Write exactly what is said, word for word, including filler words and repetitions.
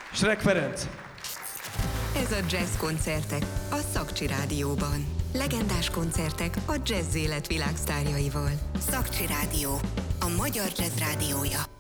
Srek Ferenc. Ez a Jazz koncertek a Szakcsi Rádióban. Legendás koncertek a jazz élet világsztárjaival. Szakcsi Rádió, a magyar jazz rádiója.